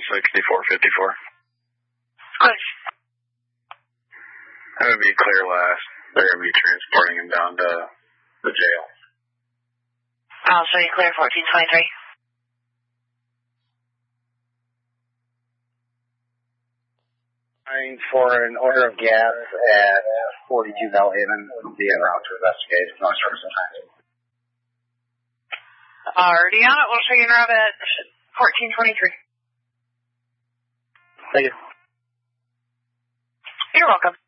6454. Good. That would be clear last. They're going to be transporting him down to the jail. So you clear 1423. For an order of gas at 42 Bellhaven, be en route to investigate noise service time. Already on it. We'll show you en route at 1423. Thank you. You're welcome.